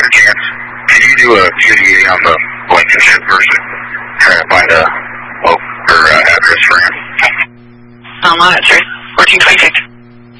a chance, can you do a QDA on the Blankenship person? Try to find a address for him. On what? 1426.